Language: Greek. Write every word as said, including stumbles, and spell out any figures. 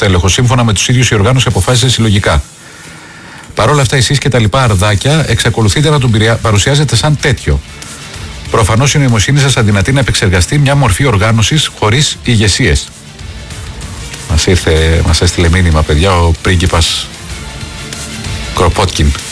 στέλεχος. Σύμφωνα με τους ίδιους, η οργάνωση αποφάσισε συλλογικά. Παρ' όλα αυτά, εσείς και τα λοιπά αρδάκια εξακολουθείτε να τον παρουσιάζετε σαν τέτοιο. Προφανώς η νοημοσύνη σας αδυνατεί να επεξεργαστεί μια μορφή οργάνωσης χωρίς ηγεσίες. Μας ήρθε, μας έστειλε μήνυμα, παιδιά, ο πρίγκιπας Κροπότκιν.